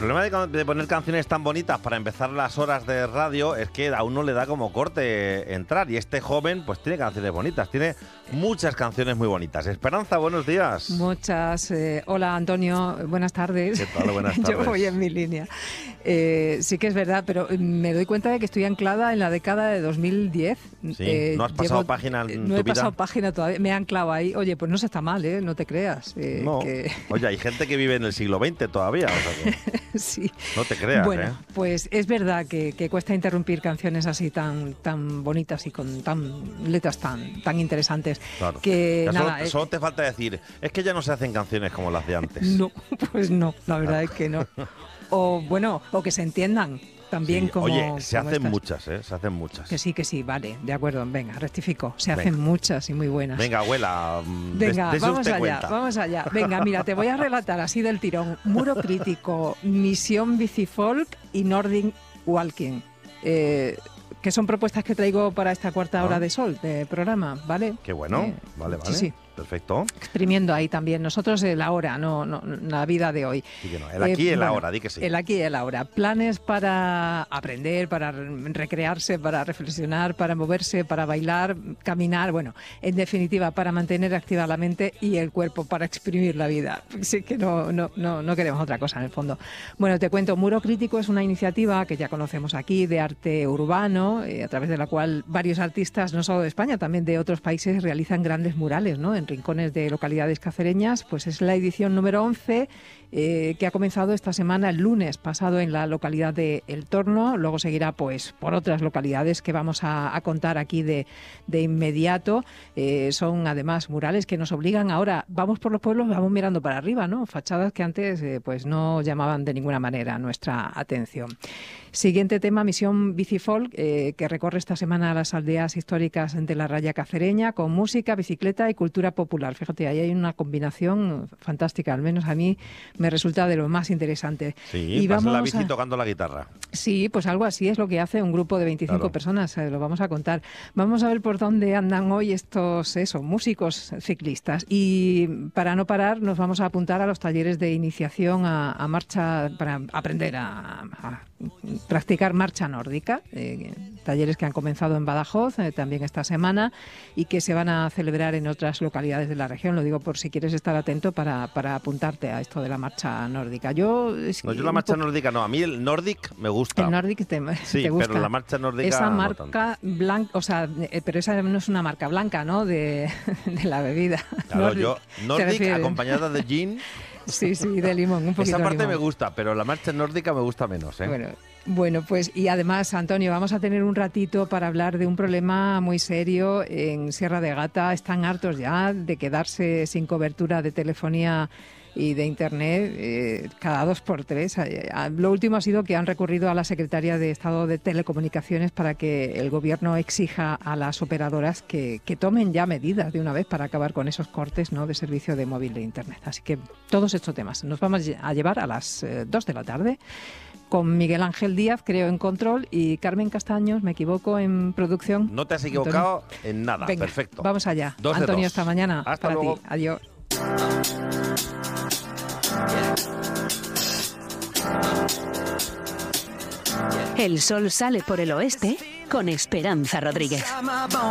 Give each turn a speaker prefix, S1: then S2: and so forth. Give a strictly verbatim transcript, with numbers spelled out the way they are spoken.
S1: problema de, de poner canciones tan bonitas para empezar las horas de radio es que a uno le da como corte entrar. Y este joven pues tiene canciones bonitas, tiene muchas canciones muy bonitas. Esperanza, buenos días.
S2: Muchas. Eh, hola, Antonio. Buenas tardes.
S1: ¿Qué tal? Buenas tardes.
S2: Yo voy en mi línea. Eh, sí que es verdad, pero me doy cuenta de que estoy anclada en la década de dos mil diez.
S1: Sí,
S2: eh,
S1: ¿no has pasado
S2: llevo,
S1: página en
S2: No
S1: tu
S2: he
S1: vida?
S2: pasado página todavía. Me he anclado ahí. Oye, pues no se está mal, ¿eh? No te creas. Eh,
S1: No.
S2: que...
S1: Oye, hay gente que vive en el siglo veinte todavía. O sea que
S2: sí.
S1: No te creas,
S2: Bueno,
S1: ¿eh?
S2: pues es verdad que, que cuesta interrumpir canciones así tan tan bonitas y con tan letras tan tan interesantes.
S1: Claro.
S2: Que
S1: Ya
S2: nada.
S1: solo,
S2: eh,
S1: solo te falta decir, es que ya no se hacen canciones como las de antes.
S2: No, pues no, la verdad es que no. O bueno, o que se entiendan también
S1: Sí.
S2: como...
S1: Oye, se
S2: como
S1: hacen
S2: estas.
S1: muchas, ¿eh? Se hacen muchas.
S2: Que sí, que sí, vale, de acuerdo, venga, rectifico. Se
S1: Venga.
S2: hacen muchas y muy buenas.
S1: Venga, abuela, mm,
S2: Venga,
S1: des- dese
S2: vamos
S1: usted
S2: allá,
S1: cuenta.
S2: vamos allá. Venga, mira, te voy a relatar así del tirón. Muro Crítico, Misión Bicifolk y Nordic Walking. Eh, que son propuestas que traigo para esta cuarta
S1: Ah.
S2: hora de sol de programa, ¿vale?
S1: Qué bueno,
S2: Eh,
S1: vale, vale.
S2: Sí, sí.
S1: Perfecto.
S2: Exprimiendo ahí también. Nosotros el ahora, no, no la vida de hoy.
S1: Sí que no. El aquí y el
S2: bueno,
S1: ahora, di que sí.
S2: El aquí y el ahora. Planes para aprender, para recrearse, para reflexionar, para moverse, para bailar, caminar. Bueno, en definitiva, para mantener activa la mente y el cuerpo, para exprimir la vida. Sí que no, no, no, no queremos otra cosa en el fondo. Bueno, te cuento, Muro Crítico es una iniciativa que ya conocemos aquí de arte urbano, eh, a través de la cual varios artistas, no solo de España, también de otros países, realizan grandes murales, ¿no? En rincones de localidades cacereñas. Pues es la edición número once eh, que ha comenzado esta semana, el lunes pasado, en la localidad de El Torno. Luego seguirá pues por otras localidades que vamos a, a contar aquí de, de inmediato. Eh, son además murales que nos obligan ahora, vamos por los pueblos, vamos mirando para arriba, ¿no? Fachadas que antes eh, pues no llamaban de ninguna manera nuestra atención. Siguiente tema, Misión Bicifolk, eh, que recorre esta semana las aldeas históricas de la raya cacereña con música, bicicleta y cultura popular. Fíjate, ahí hay una combinación fantástica, al menos a mí me resulta de lo más interesante.
S1: Sí,
S2: y
S1: vas en la
S2: vamos
S1: bici
S2: a...
S1: tocando la guitarra.
S2: Sí, pues algo así es lo que hace un grupo de veinticinco
S1: Claro.
S2: personas, eh, lo vamos a contar. Vamos a ver por dónde andan hoy estos eso, músicos ciclistas. Y para no parar, nos vamos a apuntar a los talleres de iniciación a, a marcha, para aprender a, a practicar marcha nórdica, eh, talleres que han comenzado en Badajoz eh, también esta semana y que se van a celebrar en otras localidades de la región. Lo digo por si quieres estar atento para, para apuntarte a esto de la marcha nórdica. Yo, es
S1: No, yo
S2: que
S1: la
S2: un
S1: marcha
S2: poco-
S1: nórdica no, a mí el Nordic me gusta.
S2: el Nordic te,
S1: Sí,
S2: te gusta.
S1: pero la marcha nórdica
S2: Esa
S1: no
S2: marca blanca, o sea, eh, pero esa no es una marca blanca, ¿no? De, de la bebida.
S1: Claro,
S2: Nordic,
S1: yo,
S2: se
S1: Nordic
S2: refiere.
S1: acompañada de gin,
S2: Sí, sí, de limón, un poquito
S1: esa parte
S2: limón.
S1: me gusta, pero la marcha nórdica me gusta menos, ¿eh?
S2: Bueno, bueno, pues y además, Antonio, vamos a tener un ratito para hablar de un problema muy serio en Sierra de Gata. Están hartos ya de quedarse sin cobertura de telefonía y de Internet eh, cada dos por tres. Eh, Lo último ha sido que han recurrido a la Secretaría de Estado de Telecomunicaciones para que el Gobierno exija a las operadoras que, que tomen ya medidas de una vez para acabar con esos cortes, ¿no?, de servicio de móvil de Internet. Así que todos estos temas nos vamos a llevar a las eh, dos de la tarde con Miguel Ángel Díaz, creo, en control, y Carmen Castaños, me equivoco, en producción.
S1: No te has equivocado en nada,
S2: Venga,
S1: perfecto.
S2: vamos allá.
S1: Dos de
S2: Antonio,
S1: dos.
S2: hasta mañana.
S1: Hasta
S2: para
S1: luego.
S2: ti. Adiós.
S3: El sol sale por el oeste con Esperanza Rodríguez.